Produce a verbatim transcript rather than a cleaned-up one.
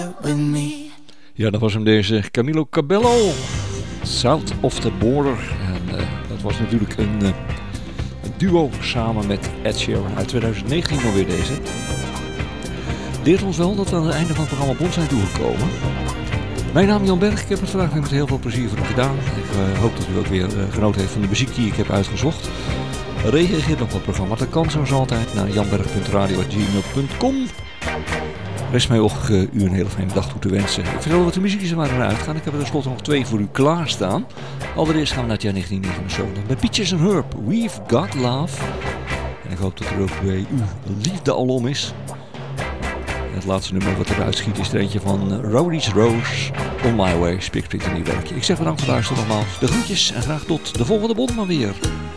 Ja, dat was hem deze Camilo Cabello, South of the Border. En uh, dat was natuurlijk een, uh, een duo samen met Ed Sheeran uit twintig negentien alweer deze. Leert ons wel dat we aan het einde van het programma Bond zijn toegekomen. Mijn naam is Jan Berg, ik heb het vandaag weer met heel veel plezier voor u gedaan. Ik uh, hoop dat u ook weer uh, genoten heeft van de muziek die ik heb uitgezocht. Reageer op het programma, dat kan zoals altijd naar janberg punt radio apenstaartje gmail punt com. Rest mij ook uh, u een hele fijne dag toe te wensen. Ik vertel wat de muziekjes er maar naar uitgaan. Ik heb er tenslotte nog twee voor u klaarstaan. Allereerst gaan we naar het jaar negentien negenenzeventig met Peaches and Herb, We've Got Love. En ik hoop dat er ook bij u liefde al om is. En het laatste nummer wat eruit schiet is er eentje van Rowdy's Rose, On My Way, Spik Spik en Nieuw Werkje. Ik zeg bedankt voor het luisteren nogmaals. De groetjes en graag tot de volgende Bond maar weer.